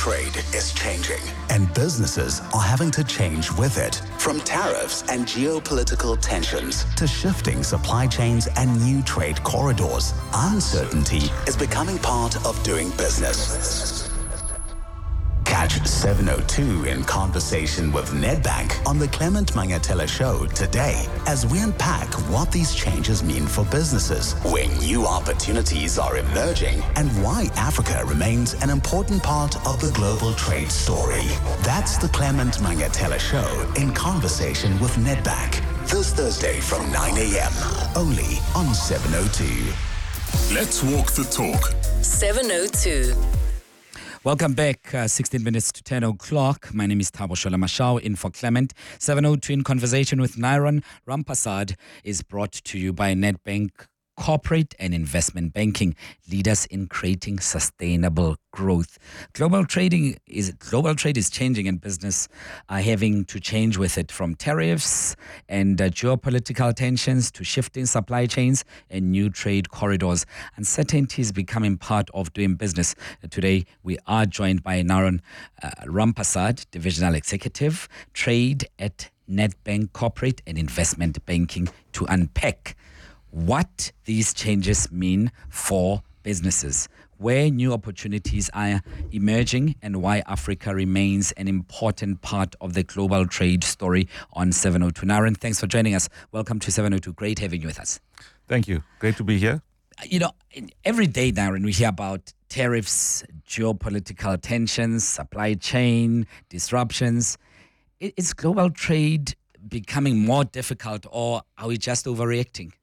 trade is changing, and businesses are having to change with it. From tariffs and geopolitical tensions to shifting supply chains and new trade corridors, uncertainty is becoming part of doing business. Catch 702 in conversation with Nedbank on the Clement Mangatela Show today as we unpack what these changes mean for businesses, where new opportunities are emerging, and why Africa remains an important part of the global trade story. That's the Clement Mangatela Show in conversation with Nedbank, this Thursday from 9 a.m. only on 702. Let's walk the talk. 702. Welcome back, 16 minutes to 10 o'clock. My name is Thabo Shola in for Clement. 702 in conversation with Nairon Rampasad is brought to you by Nedbank Corporate and Investment Banking, leaders in creating sustainable growth. Global trade is changing, and business are having to change with it, from tariffs and geopolitical tensions to shifting supply chains and new trade corridors. Uncertainty is becoming part of doing business. Today, we are joined by Nairon Rampasad, Divisional Executive, Trade at Nedbank Corporate and Investment Banking, to unpack what these changes mean for businesses, where new opportunities are emerging, and why Africa remains an important part of the global trade story on 702. Nairon, thanks for joining us. Welcome to 702. Great having you with us. Thank you. Great to be here. You know, every day, Nairon, we hear about tariffs, geopolitical tensions, supply chain disruptions. Is global trade becoming more difficult, or are we just overreacting?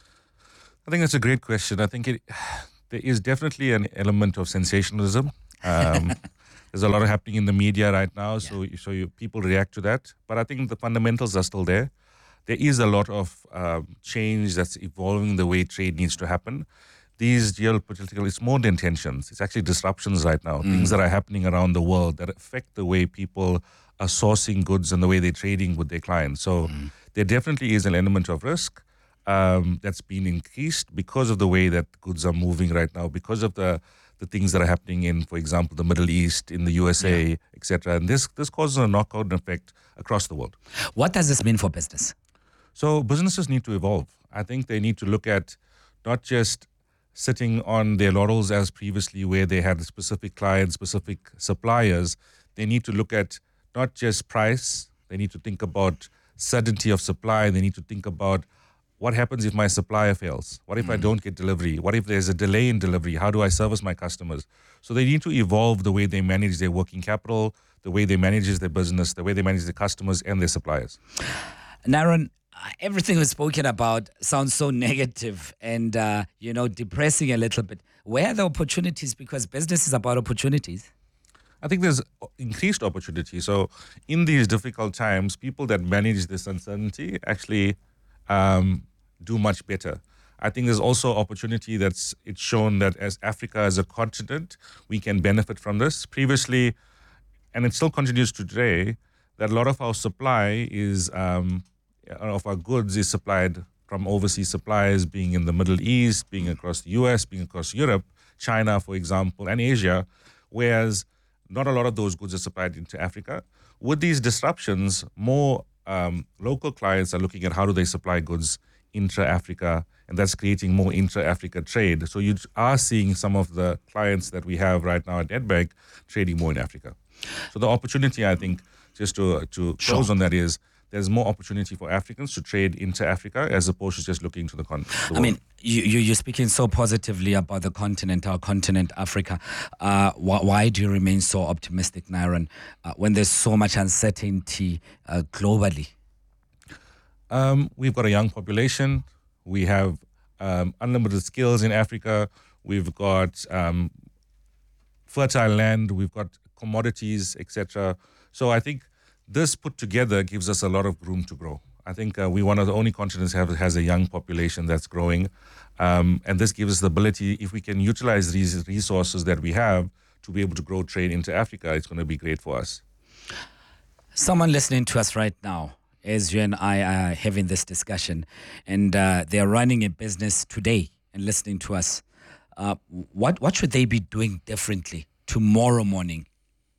I think that's a great question. I think there is definitely an element of sensationalism. There's a lot happening in the media right now, so people react to that. But I think the fundamentals are still there. There is a lot of change that's evolving the way trade needs to happen. These geopolitical, it's more than tensions. It's actually disruptions right now, things that are happening around the world that affect the way people are sourcing goods and the way they're trading with their clients. So there definitely is an element of risk that's been increased because of the way that goods are moving right now, because of the things that are happening in, for example, the Middle East, in the USA, etc. And this causes a knockout effect across the world. What does this mean for business? So businesses need to evolve. I think they need to look at not just sitting on their laurels as previously, where they had specific clients, specific suppliers. They need to look at not just price. They need to think about certainty of supply. They need to think about what happens if my supplier fails? What if I don't get delivery? What if there's a delay in delivery? How do I service my customers? So they need to evolve the way they manage their working capital, the way they manage their business, the way they manage their customers and their suppliers. Nairon, everything we've spoken about sounds so negative and, depressing a little bit. Where are the opportunities? Because business is about opportunities. I think there's increased opportunity. So in these difficult times, people that manage this uncertainty actually do much better. I think there's also opportunity it's shown that as Africa as a continent, we can benefit from this. Previously, and it still continues today, that a lot of our supply is, of our goods is supplied from overseas suppliers, being in the Middle East, being across the US, being across Europe, China, for example, and Asia, whereas not a lot of those goods are supplied into Africa. With these disruptions, more local clients are looking at how do they supply goods intra-Africa, and that's creating more intra-Africa trade. So you are seeing some of the clients that we have right now at Nedbank trading more in Africa. So the opportunity, I think, just to close on that, is there's more opportunity for Africans to trade into Africa as opposed to just looking to the continent. I mean, you're speaking so positively about the continent, our continent, Africa. Why do you remain so optimistic, Nairon, when there's so much uncertainty globally? We've got a young population. We have unlimited skills in Africa. We've got fertile land. We've got commodities, etc. So I think this put together gives us a lot of room to grow. I think we're one of the only continents that has a young population that's growing. And this gives us the ability, if we can utilize these resources that we have to be able to grow trade into Africa, it's going to be great for us. Someone listening to us right now, as you and I are having this discussion, and they're running a business today and listening to us, what should they be doing differently tomorrow morning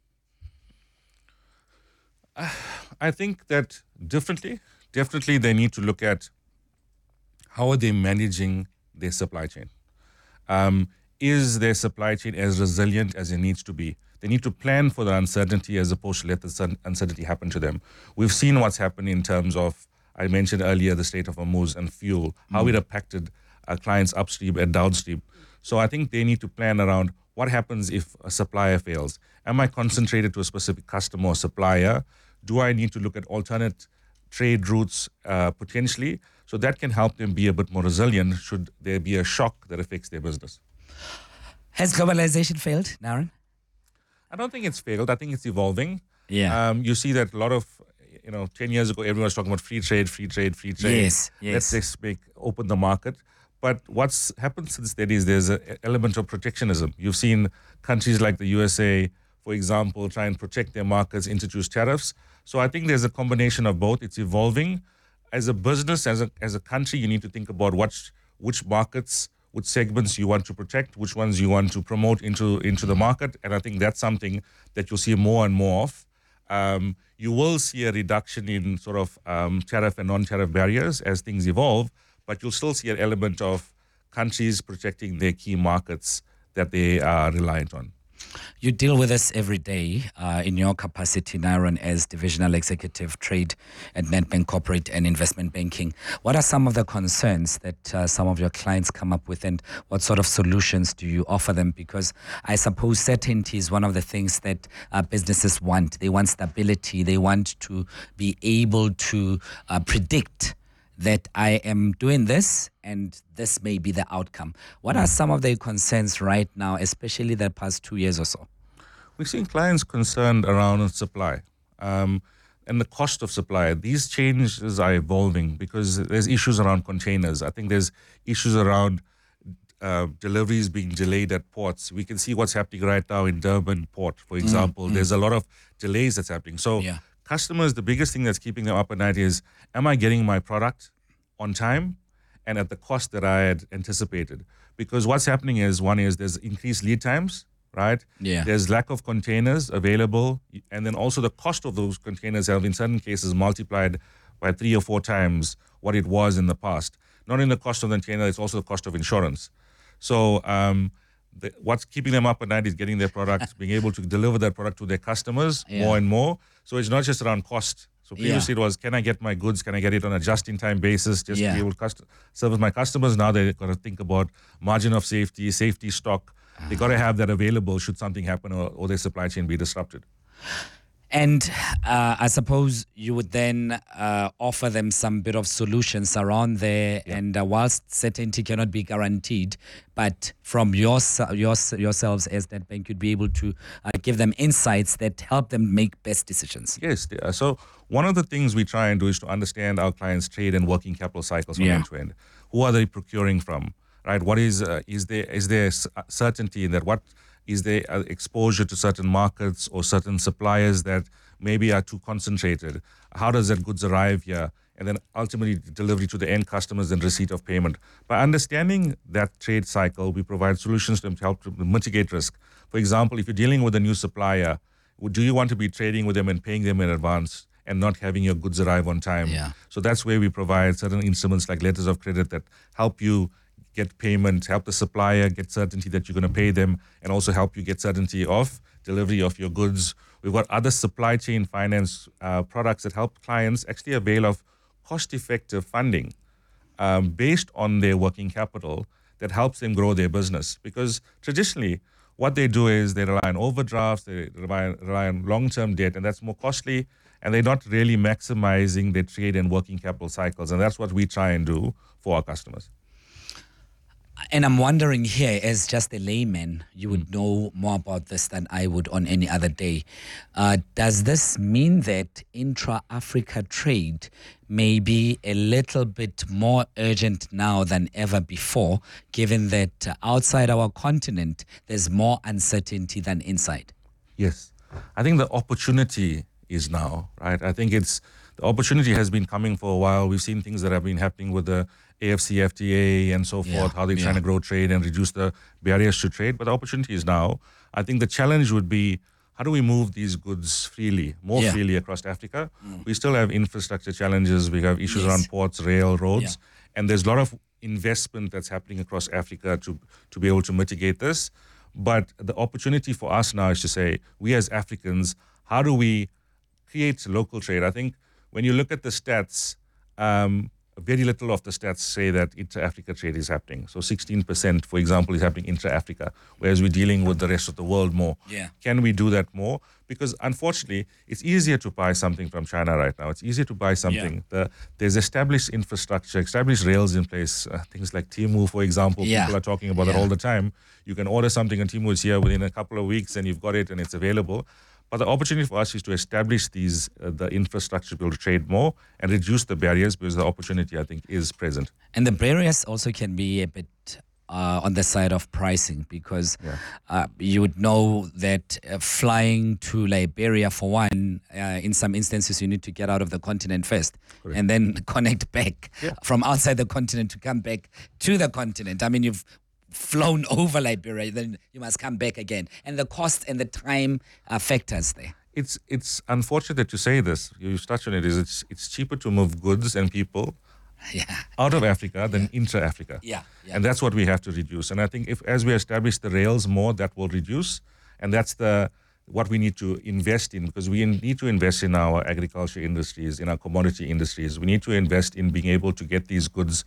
I think that definitely they need to look at how are they managing their supply chain. Is their supply chain as resilient as it needs to be? They need to plan for the uncertainty as opposed to let the uncertainty happen to them. We've seen what's happened in terms of, I mentioned earlier, the Strait of Hormuz and fuel, how it impacted our clients upstream and downstream. So I think they need to plan around what happens if a supplier fails. Am I concentrated to a specific customer or supplier? Do I need to look at alternate trade routes potentially? So that can help them be a bit more resilient should there be a shock that affects their business. Has globalization failed, Naren? I don't think it's failed. I think it's evolving. Yeah. You see that a lot of, 10 years ago, everyone was talking about free trade. Yes. Let's just open the market. But what's happened since then is there's an element of protectionism. You've seen countries like the USA, for example, try and protect their markets, introduce tariffs. So I think there's a combination of both. It's evolving. As a business, as a country, you need to think about which markets, which segments you want to protect, which ones you want to promote into the market. And I think that's something that you'll see more and more of. You will see a reduction in sort of tariff and non-tariff barriers as things evolve, but you'll still see an element of countries protecting their key markets that they are reliant on. You deal with this every day in your capacity, Naren, as Divisional Executive Trade at Nedbank Corporate and Investment Banking. What are some of the concerns that some of your clients come up with, and what sort of solutions do you offer them? Because I suppose certainty is one of the things that businesses want. They want stability. They want to be able to predict that I am doing this and this may be the outcome. What are some of their concerns right now, especially the past 2 years or so? We're seeing clients concerned around supply and the cost of supply. These changes are evolving because there's issues around containers. I think there's issues around deliveries being delayed at ports. We can see what's happening right now in Durban Port, for example. There's a lot of delays that's happening. So customers, the biggest thing that's keeping them up at night is, am I getting my product on time and at the cost that I had anticipated? Because what's happening is, one is there's increased lead times, right? Yeah. There's lack of containers available. And then also the cost of those containers have in certain cases multiplied by 3 or 4 times what it was in the past. Not in the cost of the container, it's also the cost of insurance. So what's keeping them up at night is getting their product, being able to deliver that product to their customers more and more. So it's not just around cost. So previously it was, can I get my goods? Can I get it on a just-in-time basis just to be able to service my customers? Now they've got to think about margin of safety stock. They've got to have that available should something happen or their supply chain be disrupted. And I suppose you would then offer them some bit of solutions around there. Yeah. And whilst certainty cannot be guaranteed, but from yourselves as Nedbank, you'd be able to give them insights that help them make best decisions. Yes. So one of the things we try and do is to understand our clients' trade and working capital cycles from end to end. Who are they procuring from? Right? What is there certainty in that? What is there exposure to certain markets or certain suppliers that maybe are too concentrated? How does that goods arrive here? And then ultimately delivery to the end customers and receipt of payment. By understanding that trade cycle, we provide solutions to them to help to mitigate risk. For example, if you're dealing with a new supplier, do you want to be trading with them and paying them in advance and not having your goods arrive on time? Yeah. So that's where we provide certain instruments like letters of credit that help you get payment, help the supplier get certainty that you're going to pay them, and also help you get certainty of delivery of your goods. We've got other supply chain finance products that help clients actually avail of cost-effective funding based on their working capital that helps them grow their business. Because traditionally, what they do is they rely on overdrafts, they rely on long-term debt, and that's more costly, and they're not really maximizing their trade and working capital cycles. And that's what we try and do for our customers. And I'm wondering here, as just a layman, you would know more about this than I would on any other day. Does this mean that intra-Africa trade may be a little bit more urgent now than ever before, given that outside our continent, there's more uncertainty than inside? Yes. I think the opportunity is now, right? I think the opportunity has been coming for a while. We've seen things that have been happening with the AfCFTA and so forth, how they're trying to grow trade and reduce the barriers to trade. But the opportunity is now. I think the challenge would be, how do we move these goods freely, more freely across Africa? We still have infrastructure challenges. We have issues around ports, rail, roads, and there's a lot of investment that's happening across Africa to be able to mitigate this. But the opportunity for us now is to say, we as Africans, how do we create local trade? I think when you look at the stats, very little of the stats say that intra-Africa trade is happening. So 16%, for example, is happening intra-Africa, whereas we're dealing with the rest of the world more. Can we do that more? Because unfortunately, it's easier to buy something from China right now. It's easier to buy something. There's established infrastructure, established rails in place, things like Temu, for example. People are talking about that all the time. You can order something on Temu, it's here within a couple of weeks and you've got it and it's available. But the opportunity for us is to establish the infrastructure to be able to trade more and reduce the barriers, because the opportunity, I think, is present. And the barriers also can be a bit on the side of pricing, because you would know that flying to Liberia, for one, in some instances, you need to get out of the continent first and then connect back from outside the continent to come back to the continent. I mean, you've flown over Liberia, then you must come back again. And the cost and the time factors there. It's unfortunate that you say this. You touched on it. It's cheaper to move goods and people out of Africa than intra-Africa. And that's what we have to reduce. And I think as we establish the rails more, that will reduce. And that's what we need to invest in, because we need to invest in our agriculture industries, in our commodity industries. We need to invest in being able to get these goods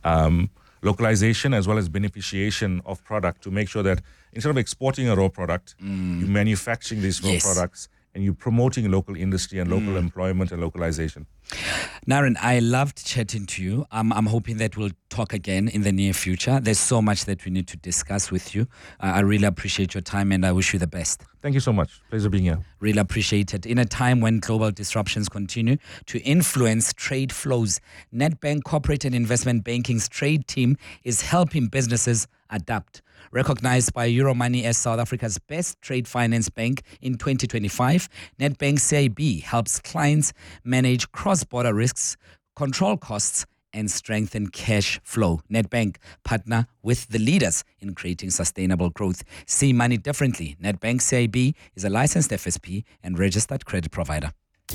localization as well as beneficiation of product, to make sure that instead of exporting a raw product, you're manufacturing these raw products and you're promoting local industry and local employment and localization. Naren, I loved chatting to you. I'm hoping that we'll talk again in the near future. There's so much that we need to discuss with you. I really appreciate your time and I wish you the best. Thank you so much. Pleasure being here. Really appreciate it. In a time when global disruptions continue to influence trade flows, Nedbank Corporate and Investment Banking's trade team is helping businesses adapt. Recognized by Euromoney as South Africa's best trade finance bank in 2025, Nedbank CIB helps clients manage cross-border risks, control costs, and strengthen cash flow. Nedbank partner with the leaders in creating sustainable growth. See money differently. Nedbank CIB is a licensed FSP and registered credit provider.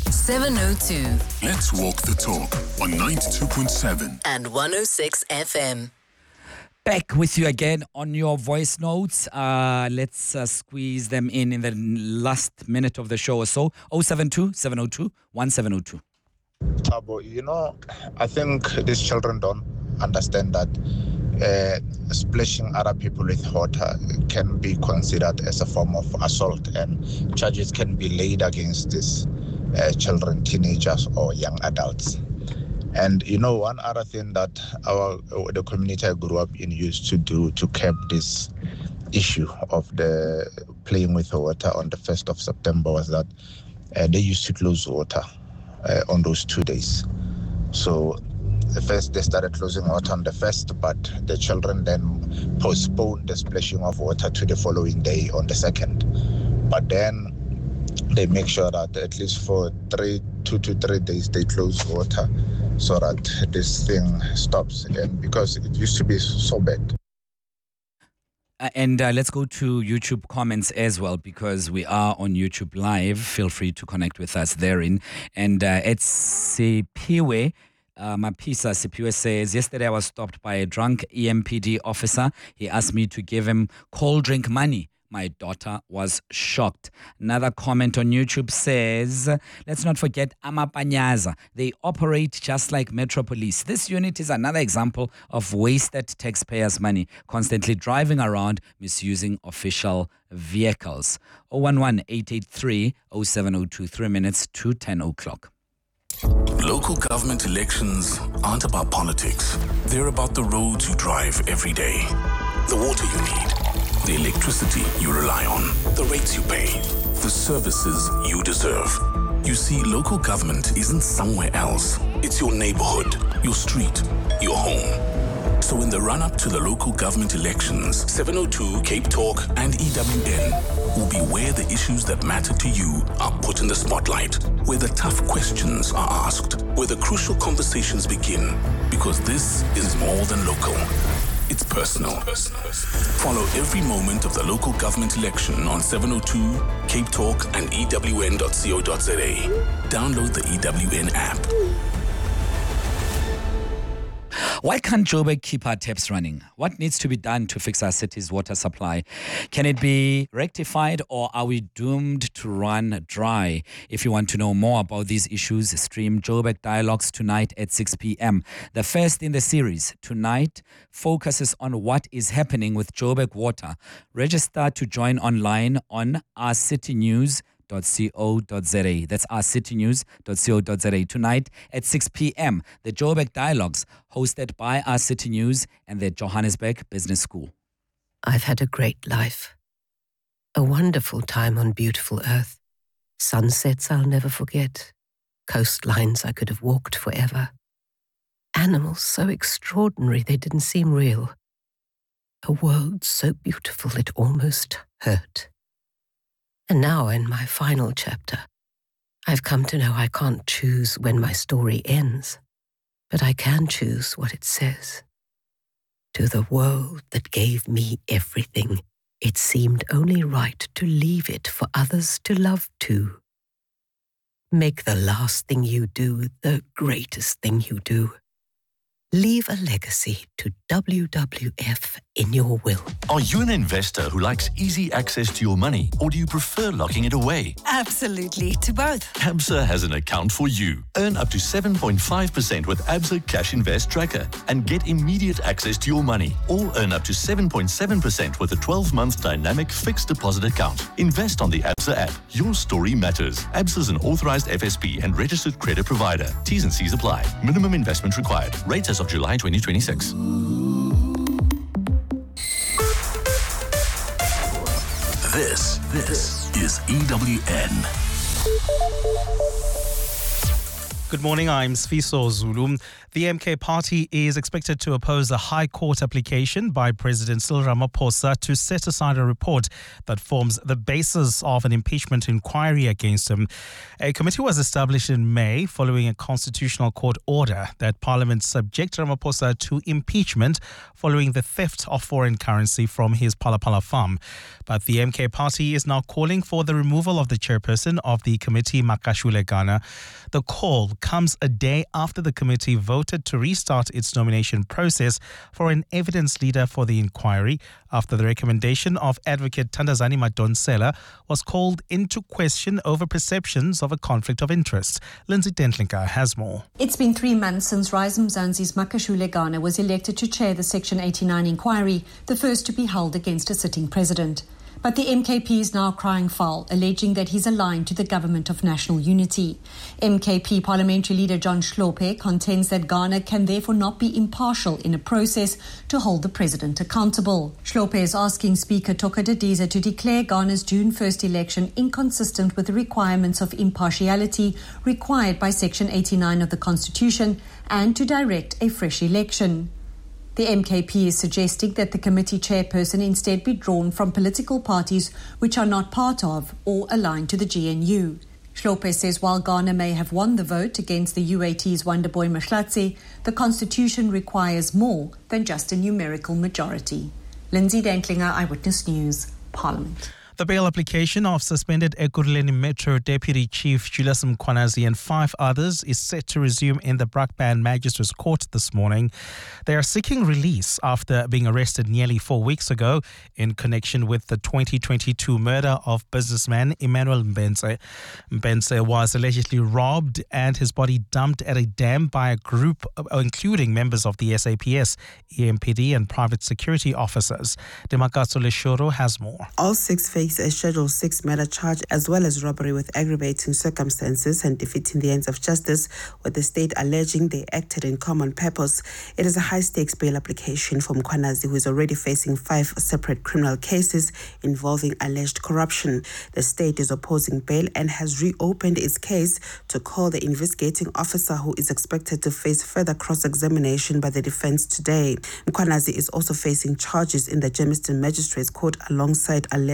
702. Let's walk the talk on 92.7 and 106 FM. Back with you again on your voice notes. Let's squeeze them in the last minute of the show or so. 072-702-1702. Tabo, I think these children don't understand that splashing other people with water can be considered as a form of assault, and charges can be laid against these children, teenagers or young adults. And one other thing that the community I grew up in used to do to curb this issue of the playing with water on the 1st of September was that they used to close water on those 2 days. So the first they started closing water on the 1st, but the children then postponed the splashing of water to the following day on the 2nd. But then they make sure that at least for 2 to 3 days they close water, so that this thing stops again, because it used to be so bad. And let's go to YouTube comments as well, because we are on YouTube Live. Feel free to connect with us therein. And it's Sipiwe. Mapisa Sipiwe says, yesterday I was stopped by a drunk EMPD officer. He asked me to give him cold drink money. My daughter was shocked. Another comment on YouTube says, let's not forget Amapanyaza. They operate just like Metro Police. This unit is another example of wasted taxpayers' money, constantly driving around, misusing official vehicles. 011-883-0702, 3 minutes to 10 o'clock. Local government elections aren't about politics. They're about the roads you drive every day, the water you need, the electricity you rely on, the rates you pay, the services you deserve. You see, local government isn't somewhere else. It's your neighborhood, your street, your home. So in the run-up to the local government elections, 702, Cape Talk, and EWN will be where the issues that matter to you are put in the spotlight, where the tough questions are asked, where the crucial conversations begin, because this is more than local. it's personal. Follow every moment of the local government election on 702, Cape Talk, and ewn.co.za. Download the EWN app. Why can't Joburg keep our taps running? What needs to be done to fix our city's water supply? Can it be rectified, or are we doomed to run dry? If you want to know more about these issues, stream Joburg Dialogues tonight at 6 p.m. The first in the series, Tonight, focuses on what is happening with Joburg Water. Register to join online on ourcitynews.co.za. That's ourcitynews.co.za. Tonight at 6 p.m. the Joburg Dialogues, hosted by Our City News and the Johannesburg Business School. I've had a great life. A wonderful time on beautiful earth. Sunsets I'll never forget. Coastlines I could have walked forever. Animals so extraordinary they didn't seem real. A world so beautiful it almost hurt. And now, in my final chapter, I've come to know I can't choose when my story ends, but I can choose what it says. To the world that gave me everything, it seemed only right to leave it for others to love too. Make the last thing you do the greatest thing you do. Leave a legacy to WWF in your will. Are you an investor who likes easy access to your money, or do you prefer locking it away? Absolutely, to both. ABSA has an account for you. Earn up to 7.5% with ABSA Cash Invest Tracker and get immediate access to your money. Or earn up to 7.7% with a 12-month dynamic fixed deposit account. Invest on the ABSA app. Your story matters. ABSA is an authorized FSP and registered credit provider. T's and C's apply. Minimum investment required. Rates as of July 2026. This is EWN. Good morning, I'm Sfiso Zulu. The MK party is expected to oppose a High Court application by President Cyril Ramaphosa to set aside a report that forms the basis of an impeachment inquiry against him. A committee was established in May following a constitutional court order that Parliament subject Ramaphosa to impeachment following the theft of foreign currency from his Palapala farm. But the MK party is now calling for the removal of the chairperson of the committee, Makashule Ghana. The call comes a day after the committee voted to restart its nomination process for an evidence leader for the inquiry after the recommendation of Advocate Thandazani Madonsela was called into question over perceptions of a conflict of interest. Lindsay Dentlinka has more. It's been 3 months since Rise Mzansi's Makashule Ghana was elected to chair the Section 89 inquiry, the first to be held against a sitting president. But the MKP is now crying foul, alleging that he's aligned to the Government of National Unity. MKP Parliamentary Leader John Hlophe contends that Ghana can therefore not be impartial in a process to hold the president accountable. Hlophe is asking Speaker Toka Didiza to declare Ghana's June 1st election inconsistent with the requirements of impartiality required by Section 89 of the Constitution and to direct a fresh election. The MKP is suggesting that the committee chairperson instead be drawn from political parties which are not part of or aligned to the GNU. Hlophe says while Ghana may have won the vote against the UAT's Wonderboy Mahlatsi, the constitution requires more than just a numerical majority. Lindsay Dentlinger, Eyewitness News, Parliament. The bail application of suspended Ekurhuleni Metro Deputy Chief Julius Mkhwanazi and 5 others is set to resume in the Brakpan Magistrates Court this morning. They are seeking release after being arrested nearly 4 weeks ago in connection with the 2022 murder of businessman Emmanuel Mbenze. Mbenze was allegedly robbed and his body dumped at a dam by a group including members of the SAPS, EMPD and private security officers. Demakatso Leshoro has more. All 6 face a Schedule 6 murder charge as well as robbery with aggravating circumstances and defeating the ends of justice, with the state alleging they acted in common purpose. It is a high-stakes bail application for Mkhwanazi, who is already facing 5 separate criminal cases involving alleged corruption. The state is opposing bail and has reopened its case to call the investigating officer, who is expected to face further cross-examination by the defense today. Mkhwanazi is also facing charges in the Germiston Magistrates Court alongside alleged underworld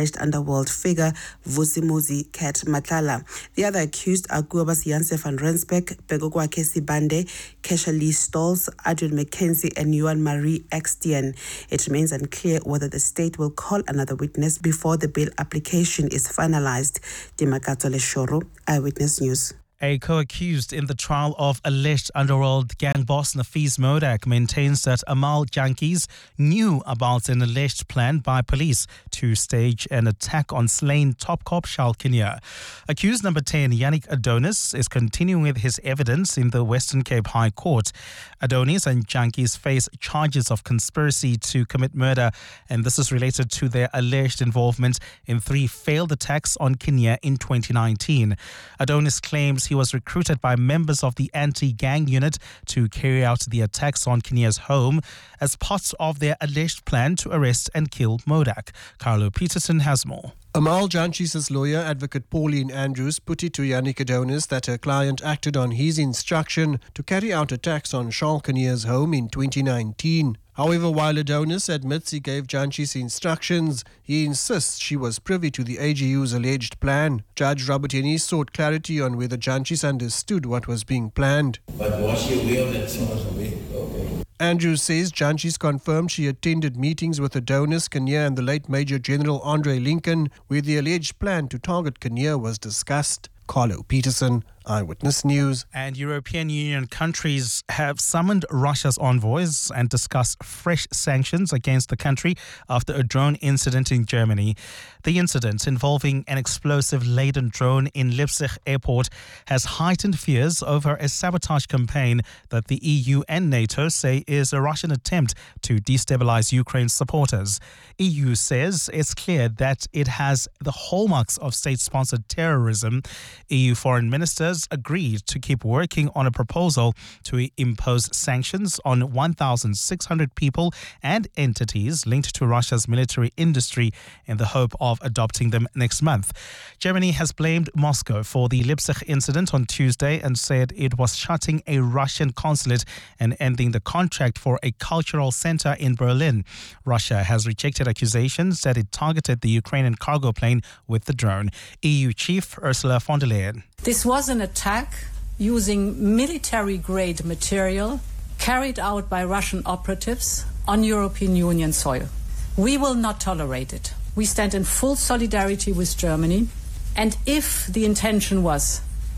underworld figure Vusimuzi Cat Matlala. The other accused are Guabas Janse van Rensbeck, Begogwa Kesi Bande, Kesha Lee Stolz, Adrian McKenzie, and Yuan Marie Extien. It remains unclear whether the state will call another witness before the bail application is finalized. Dimakato Leshoro, Eyewitness News. A co-accused in the trial of alleged underworld gang boss Nafees Modak maintains that Amal Jantjies knew about an alleged plan by police to stage an attack on slain top cop Charles Kinnear. Accused number 10, Yannick Adonis, is continuing with his evidence in the Western Cape High Court. Adonis and Jantjies face charges of conspiracy to commit murder, and this is related to their alleged involvement in 3 failed attacks on Kinnear in 2019. Adonis claims he was recruited by members of the anti-gang unit to carry out the attacks on Kinnear's home as part of their alleged plan to arrest and kill Modak. Carlo Peterson has more. Amal Jantjies' lawyer, Advocate Pauline Andrews, put it to Yannick Adonis that her client acted on his instruction to carry out attacks on Charles Kinnear's home in 2019. However, while Adonis admits he gave Jantjies instructions, he insists she was privy to the AGU's alleged plan. Judge Robert Henny sought clarity on whether Jantjies understood what was being planned. But was she aware of that? She was aware. Okay. Andrews says Jantjies confirmed she attended meetings with Adonis, Kinnear and the late Major General Andre Lincoln, where the alleged plan to target Kinnear was discussed. Carlo Peterson, Eyewitness News. And European Union countries have summoned Russia's envoys and discussed fresh sanctions against the country after a drone incident in Germany. The incident, involving an explosive-laden drone in Leipzig airport, has heightened fears over a sabotage campaign that the EU and NATO say is a Russian attempt to destabilize Ukraine's supporters. EU says it's clear that it has the hallmarks of state-sponsored terrorism. EU foreign ministers agreed to keep working on a proposal to impose sanctions on 1,600 people and entities linked to Russia's military industry in the hope of adopting them next month. Germany has blamed Moscow for the Leipzig incident on Tuesday and said it was shutting a Russian consulate and ending the contract for a cultural center in Berlin. Russia has rejected accusations that it targeted the Ukrainian cargo plane with the drone. EU Chief Ursula von der Leyen. This was an attack using military-grade material carried out by Russian operatives on European Union soil. We will not tolerate it. We stand in full solidarity with Germany. And if the intention was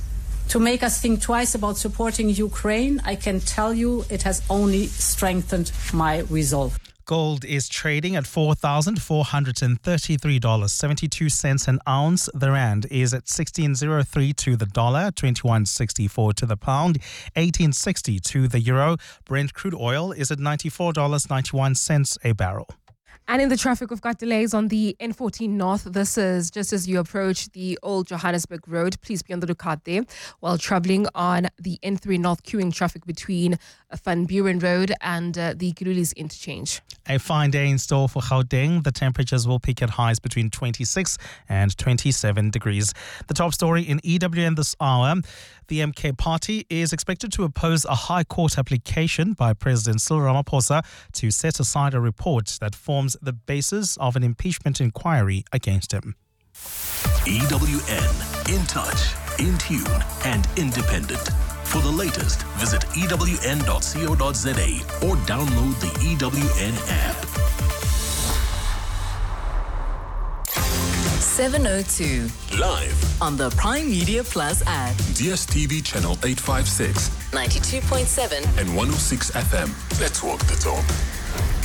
to make us think twice about supporting Ukraine, I can tell you it has only strengthened my resolve. Gold is trading at $4,433.72 an ounce. The rand is at 16.03 to the dollar, 21.64 to the pound, 18.60 to the euro. Brent crude oil is at $94.91 a barrel. And in the traffic, we've got delays on the N14 North. This is just as you approach the Old Johannesburg Road. Please be on the lookout there. While travelling on the N3 North, queuing traffic between Van Buren Road and the Gilulis interchange. A fine day in store for Gauteng. The temperatures will peak at highs between 26 and 27 degrees. The top story in EWN this hour. The MK party is expected to oppose a High Court application by President Cyril Ramaphosa to set aside a report that forms the basis of an impeachment inquiry against him. EWN, in touch, in tune and independent. For the latest, visit ewn.co.za or download the EWN app. 702. Live on the Prime Media Plus app. DSTV channel 856. 92.7 and 106 FM. Let's walk the talk.